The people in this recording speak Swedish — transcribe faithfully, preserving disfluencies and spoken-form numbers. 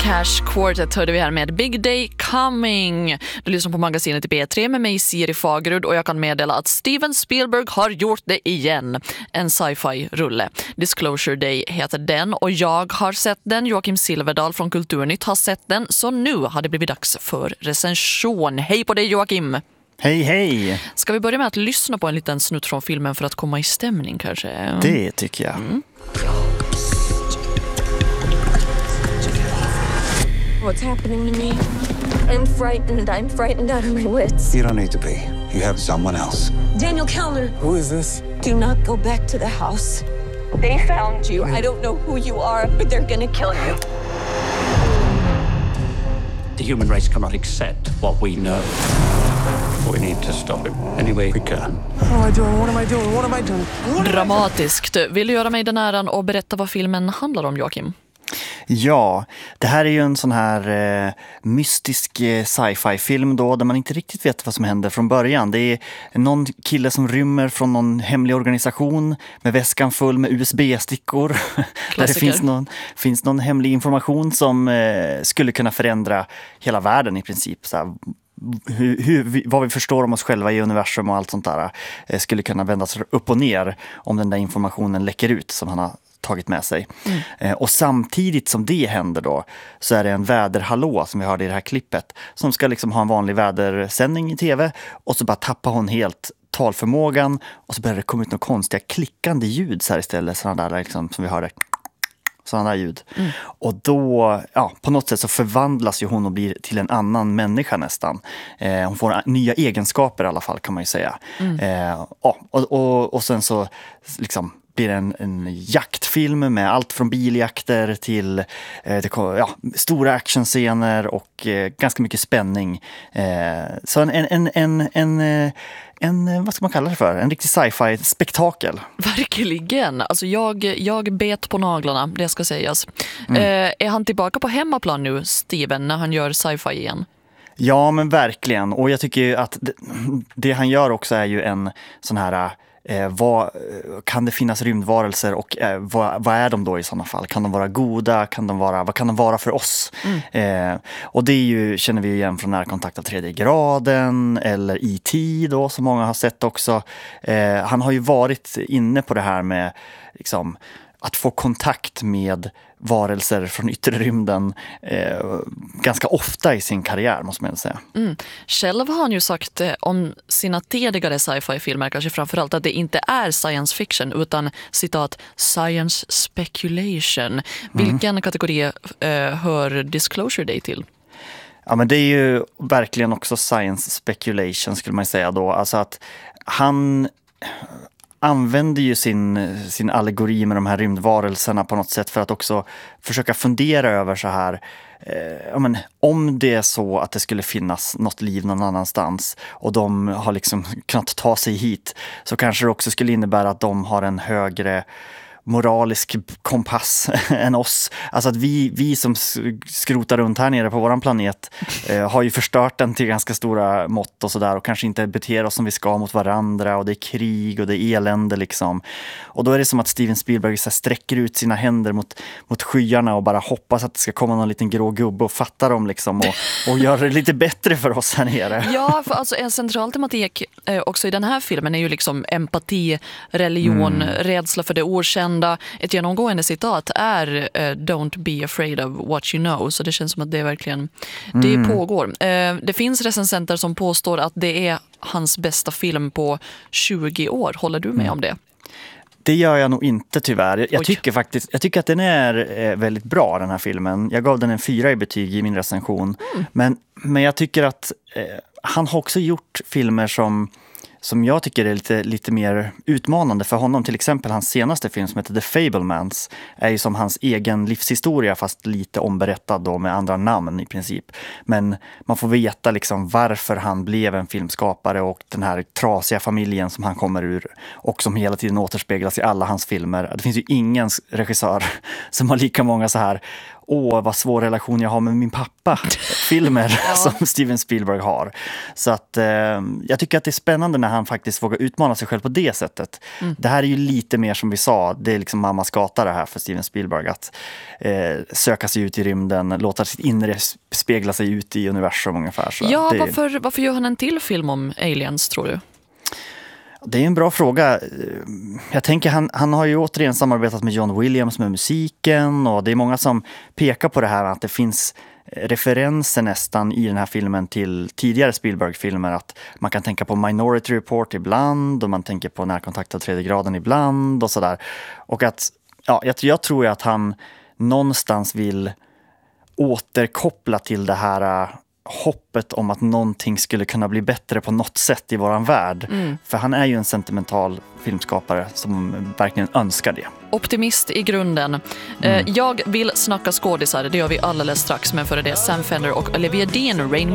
Cash Quartet hörde vi här med Big Day Coming. Du lyssnar på magasinet i B tre med mig, Siri Fagerud, och jag kan meddela att Steven Spielberg har gjort det igen. En sci-fi-rulle. Disclosure Day heter den och jag har sett den. Joakim Silverdal från Kulturnytt har sett den, så nu har det blivit dags för recension. Hej på dig, Joakim! Hej, hej! Ska vi börja med att lyssna på en liten snutt från filmen för att komma i stämning kanske? Det tycker jag. Mm. What's happening to me? I'm frightened. I'm frightened out of my wits. You don't need to be. You have someone else. Daniel Kellner. Who is this? Do not go back to the house. They found you. I don't know who you are, but they're gonna kill you. The human race cannot accept what we know. We need to stop it any way we can. What am I doing? What am I doing? What am I doing? Dramatiskt. Vill du göra mig den äran och berätta vad filmen handlar om, Joakim? Ja, det här är ju en sån här eh, mystisk eh, sci-fi-film då, där man inte riktigt vet vad som händer från början. Det är någon kille som rymmer från någon hemlig organisation med väskan full med U S B-stickor. Där det finns någon, finns någon hemlig information som eh, skulle kunna förändra hela världen i princip. Så här, hur, hur, vad vi förstår om oss själva i universum och allt sånt där eh, skulle kunna vändas upp och ner om den där informationen läcker ut som han har tagit med sig. Mm. Eh, och samtidigt som det händer då så är det en väderhallå som vi hörde i det här klippet som ska liksom ha en vanlig vädersändning i tv och så bara tappar hon helt talförmågan och så börjar det komma ut några konstiga klickande ljud så här istället, sådana där liksom, som vi hörde. Sådana där ljud. Mm. Och då, ja, på något sätt så förvandlas ju hon och blir till en annan människa nästan. Eh, hon får nya egenskaper i alla fall, kan man ju säga. Mm. Eh, ja, och, och, och sen så liksom blir det en, en jaktfilm med allt från biljakter till eh, det, ja, stora actionscener och eh, ganska mycket spänning. Eh, så en, en, en, en, en, en, vad ska man kalla det för? En riktig sci-fi-spektakel. Verkligen. Alltså jag, jag bet på naglarna, det ska sägas. Mm. Eh, är han tillbaka på hemmaplan nu, Steven, när han gör sci-fi igen? Ja, men verkligen. Och jag tycker ju att det, det han gör också är ju en sån här... Eh, vad, kan det finnas rymdvarelser och eh, vad, vad är de då i sådana fall? Kan de vara goda? Kan de vara, vad kan de vara för oss? Mm. Eh, och det är ju, känner vi igen från Närkontakt av tredje graden eller E T då, som många har sett också. Eh, han har ju varit inne på det här med liksom, att få kontakt med varelser från yttre rymden eh, ganska ofta i sin karriär, måste man säga. Mm. Själv har han ju sagt eh, om sina tidigare sci-fi-filmer, kanske framförallt, att det inte är science fiction utan citat science speculation. Mm. Vilken kategori eh, hör Disclosure Day till? Ja, men det är ju verkligen också science speculation, skulle man säga då. Alltså att han använder ju sin, sin allegori med de här rymdvarelserna på något sätt för att också försöka fundera över så här, eh, ja, men, om det är så att det skulle finnas något liv någon annanstans och de har liksom kunnat ta sig hit, så kanske det också skulle innebära att de har en högre moralisk kompass än oss. Alltså att vi, vi som skrotar runt här nere på våran planet eh, har ju förstört den till ganska stora mått och sådär och kanske inte beter oss som vi ska mot varandra och det är krig och det är elände liksom. Och då är det som att Steven Spielberg så här, sträcker ut sina händer mot, mot skyarna och bara hoppas att det ska komma någon liten grå gubbe och fatta dem liksom och, och göra det lite bättre för oss här nere. Ja, för alltså en central tematik eh, också i den här filmen är ju liksom empati, religion, mm. rädsla för det okända. Ett genomgående citat är uh, don't be afraid of what you know. Så det känns som att det verkligen det mm. pågår. Uh, det finns recensenter som påstår att det är hans bästa film på tjugo år. Håller du med mm. om det? Det gör jag nog inte tyvärr. Jag, jag tycker faktiskt jag tycker att den är eh, väldigt bra, den här filmen. Jag gav den en fyra i betyg i min recension. Mm. Men, men jag tycker att eh, han har också gjort filmer som som jag tycker är lite, lite mer utmanande för honom. Till exempel hans senaste film som heter The Fabelmans är ju som hans egen livshistoria fast lite omberättad då med andra namn i princip. Men man får veta liksom varför han blev en filmskapare och den här trasiga familjen som han kommer ur och som hela tiden återspeglas i alla hans filmer. Det finns ju ingen regissör som har lika många så här åh vad svår relation jag har med min pappa filmer Ja. som Steven Spielberg har. Så att eh, jag tycker att det är spännande när han faktiskt vågar utmana sig själv på det sättet. Mm. Det här är ju lite mer som vi sa, det är liksom mammas gata det här för Steven Spielberg, att eh, söka sig ut i rymden, låta sitt inre spegla sig ut i universum ungefär. Så ja, det, varför, varför gör han en till film om aliens, tror du? Det är en bra fråga. Jag tänker han, han har ju återigen samarbetat med John Williams med musiken, och det är många som pekar på det här att det finns referenser nästan i den här filmen till tidigare Spielberg-filmer, att man kan tänka på Minority Report ibland och man tänker på Närkontakt av tredje graden ibland och sådär. Och att, ja, jag, jag tror ju att han någonstans vill återkoppla till det här hoppet om att någonting skulle kunna bli bättre på något sätt i våran värld. Mm. För han är ju en sentimental filmskapare som verkligen önskar det. Optimist i grunden. Mm. Jag vill snacka skådisar, det gör vi alldeles strax, men före det Sam Fender och Olivia Dean, Rain